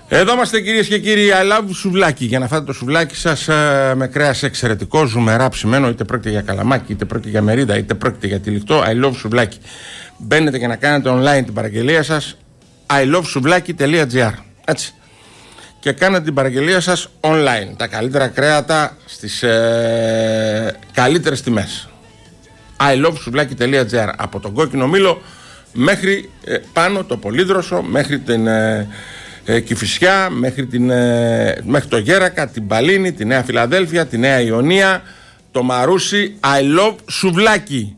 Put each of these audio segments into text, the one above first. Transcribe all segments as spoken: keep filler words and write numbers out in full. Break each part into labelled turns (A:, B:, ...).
A: Εδώ είμαστε κυρίες και κύριοι. I love σουβλάκι. Για να φάτε το σουβλάκι σας ε, με κρέας εξαιρετικό, ζουμερά ψημένο, είτε πρόκειται για καλαμάκι, είτε πρόκειται για μερίδα, είτε πρόκειται για τυλιχτό. I love σουβλάκι. Μπαίνετε και να κάνετε online την παραγγελία σας άι λοβ σουβλάκι τελεία τζι άρ. Έτσι. Και κάνετε την παραγγελία σας online. Τα καλύτερα κρέατα στις ε, καλύτερες τιμές. άι λοβ σουβλάκι τελεία τζι άρ. Από τον κόκκινο μήλο μέχρι ε, πάνω το πολύδροσο, μέχρι την ε, ε, Κηφισιά, μέχρι, την, ε, μέχρι το Γέρακα, την Παλίνη, τη Νέα Φιλαδέλφια, τη Νέα Ιωνία, το Μαρούσι. άι λοβ σουβλάκι.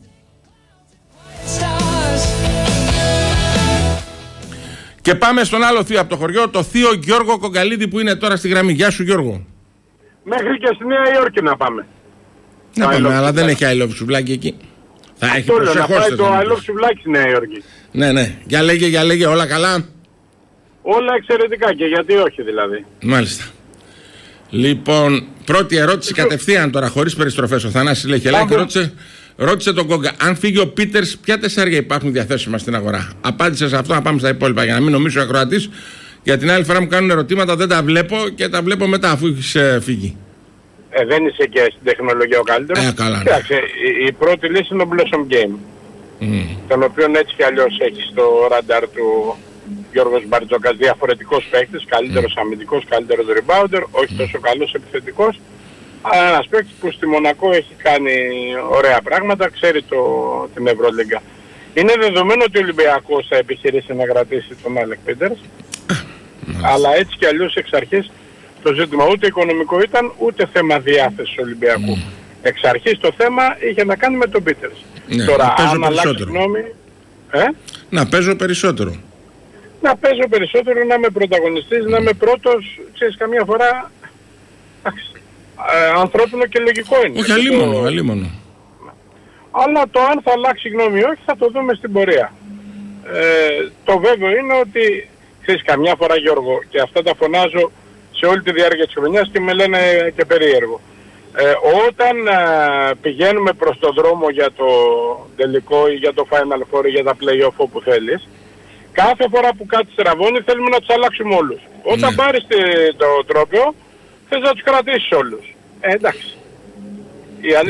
A: Και πάμε στον άλλο θείο από το χωριό, το θείο Γιώργο Κογκαλίδη που είναι τώρα στη γραμμή. Γεια σου Γιώργο.
B: Μέχρι και στη Νέα Υόρκη να πάμε.
A: Να πάμε, αλλά σουβλάκι. Δεν έχει άι λοβ σουβλάκι εκεί. Θα έχει
B: προσεχώς. Να πάει το άι λοβ σουβλάκι στη Νέα Υόρκη.
A: Ναι, ναι. Για λέγε, για λέγε, όλα καλά.
B: Όλα εξαιρετικά και γιατί όχι δηλαδή.
A: Μάλιστα. Λοιπόν, πρώτη ερώτηση κατευθείαν τώρα, χωρίς περιστροφές. Ο Θανάσης λέει Χελάκη, ρώτησε, ρώτησε τον Κόγκα, αν φύγει ο Πίτερς, ποια τεσσάρια υπάρχουν διαθέσιμα στην αγορά. Απάντησε σε αυτό, να πάμε στα υπόλοιπα για να μην νομίσω ο ακροατής. Για την άλλη φορά μου κάνουν ερωτήματα, δεν τα βλέπω και τα βλέπω μετά αφού έχεις ε, φύγει.
B: Ε, δεν είσαι και στην τεχνολογία ο καλύτερος.
A: Ε, καλά. Ναι.
B: Κοίταξε, η, η πρώτη λύση είναι ο Blossom Game. Mm. Τον οποίο έτσι κι αλλιώς έχει στο ραντάρ του Γιώργος Μπαρτζόκας, διαφορετικός παίκτης, καλύτερος mm. αμυντικός, καλύτερος rebounder, όχι mm. τόσο καλός επιθετικός. Αλλά ένας παίκτης που στη Μονακό έχει κάνει ωραία πράγματα, ξέρει το, την Ευρωλίγκα. Είναι δεδομένο ότι ο Ολυμπιακός θα επιχειρήσει να κρατήσει τον Άλεκ Πίτερς, αλλά έτσι κι αλλιώς εξ αρχής το ζήτημα ούτε οικονομικό ήταν, ούτε θέμα διάθεσης Ολυμπιακού. Mm. Εξ αρχής το θέμα είχε να κάνει με τον Πίτερς.
A: Ναι,
B: τώρα αν αλλάξει γνώμη... Ε?
A: Να παίζω περισσότερο.
B: Να παίζω περισσότερο, να είμαι πρωταγωνιστής, mm. να είμαι πρώτος, ξέρεις καμιά φορά... Ε, ανθρώπινο και λογικό είναι.
A: Όχι, αλίμονο, το... αλίμονο.
B: Αλλά το αν θα αλλάξει γνώμη ή όχι θα το δούμε στην πορεία. Ε, το βέβαιο είναι ότι, ξέρεις, καμιά φορά Γιώργο, και αυτά τα φωνάζω σε όλη τη διάρκεια της χρονιάς και με λένε και περίεργο. Ε, όταν ε, πηγαίνουμε προς το δρόμο για το τελικό ή για το Final Four ή για τα play-off όπου θέλεις, κάθε φορά που κάτι στραβώνει θέλουμε να τους αλλάξουμε όλους. Όταν ναι. πάρεις το τρόπαιο, θες να τους κρατήσεις όλους. Ε, εντάξει. Η αλήθεια